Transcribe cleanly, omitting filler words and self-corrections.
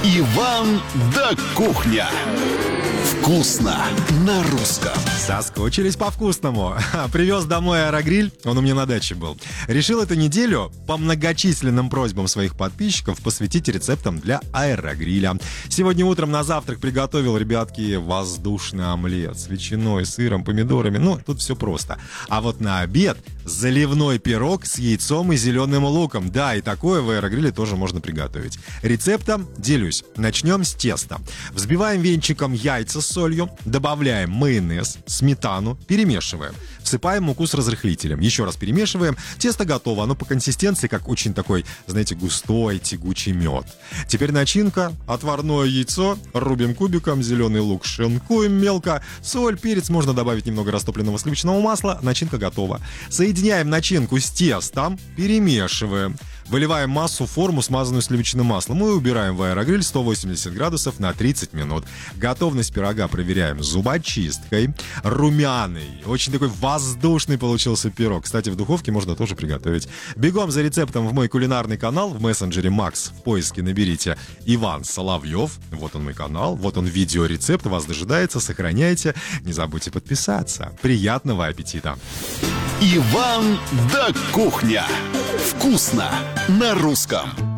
Иван да кухня. Вкусно на русском. Соскучились по вкусному. Привез домой аэрогриль, он у меня на даче был. Решил эту неделю по многочисленным просьбам своих подписчиков посвятить рецептам для аэрогриля. Сегодня утром на завтрак приготовил, ребятки, воздушный омлет с ветчиной, сыром, помидорами. Ну, тут все просто. А вот на обед заливной пирог с яйцом и зеленым луком. Да, и такое в аэрогриле тоже можно приготовить. Рецептом делюсь. Начнем с теста. Взбиваем венчиком яйца с солью, добавляем майонез, сметану, перемешиваем. Всыпаем муку с разрыхлителем. Еще раз перемешиваем. Тесто готово. Оно по консистенции как очень такой, знаете, густой, тягучий мед. Теперь начинка. Отварное яйцо. Рубим кубиком. Зеленый лук шинкуем мелко. Соль, перец. Можно добавить немного растопленного сливочного масла. Начинка готова. Соединяем начинку с тестом. Перемешиваем. Выливаем массу в форму, смазанную сливочным маслом, и убираем в аэрогриль 180 градусов на 30 минут. Готовность пирога проверяем зубочисткой. Румяный, очень такой воздушный получился пирог. Кстати, в духовке можно тоже приготовить. Бегом за рецептом в мой кулинарный канал в мессенджере Макс. В поиске наберите Иван Соловьев. Вот он мой канал, вот он видеорецепт. Вас дожидается, сохраняйте. Не забудьте подписаться. Приятного аппетита! Иван да кухня. Вкусно на русском.